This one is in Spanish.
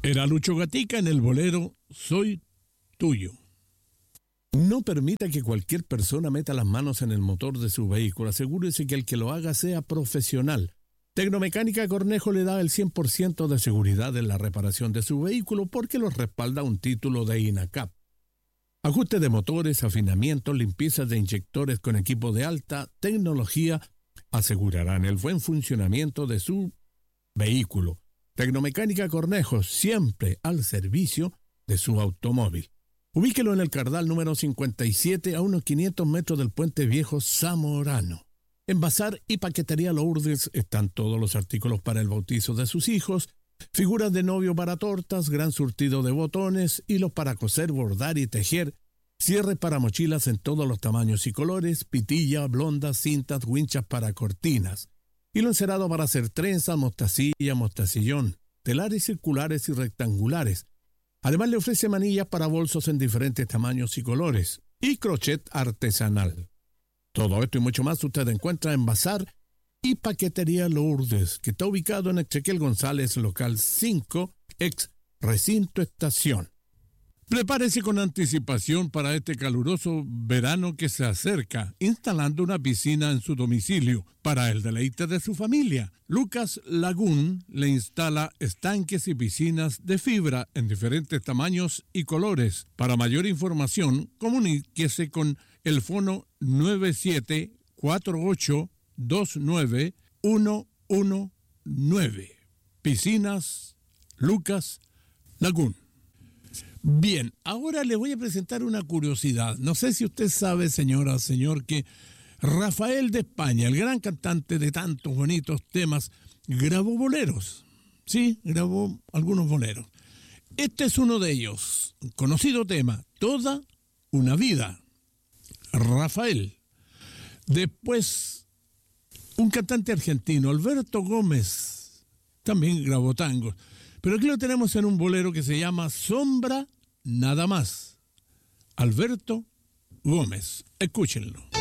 Era Lucho Gatica en el bolero Soy Tuyo. No permita que cualquier persona meta las manos en el motor de su vehículo. Asegúrese que el que lo haga sea profesional. Tecnomecánica Cornejo le da el 100% de seguridad en la reparación de su vehículo porque lo respalda un título de INACAP. Ajuste de motores, afinamiento, limpieza de inyectores con equipo de alta tecnología asegurarán el buen funcionamiento de su vehículo. Tecnomecánica Cornejo, siempre al servicio de su automóvil. Ubíquelo en el Cardal número 57 a unos 500 metros del Puente Viejo Zamorano. En Bazar y Paquetería Lourdes están todos los artículos para el bautizo de sus hijos, figuras de novio para tortas, gran surtido de botones, hilos para coser, bordar y tejer, cierres para mochilas en todos los tamaños y colores, pitilla, blondas, cintas, winchas para cortinas, hilo encerado para hacer trenza, mostacilla, mostacillón, telares circulares y rectangulares. Además le ofrece manillas para bolsos en diferentes tamaños y colores y crochet artesanal. Todo esto y mucho más usted encuentra en Bazar y Paquetería Lourdes, que está ubicado en Ezequiel González, local 5, ex Recinto Estación. Prepárese con anticipación para este caluroso verano que se acerca, instalando una piscina en su domicilio para el deleite de su familia. Lucas Lagún le instala estanques y piscinas de fibra en diferentes tamaños y colores. Para mayor información, comuníquese con el fono 9748291119. Piscinas Lucas Lagún. Bien, ahora le voy a presentar una curiosidad. No sé si usted sabe, señora, señor, que Rafael de España, el gran cantante de tantos bonitos temas, grabó boleros. Sí, grabó algunos boleros. Este es uno de ellos, conocido tema, Toda una vida. Rafael. Después, un cantante argentino, Alberto Gómez, también grabó tangos. Pero aquí lo tenemos en un bolero que se llama Sombra Nada Más. Alberto Gómez. Escúchenlo.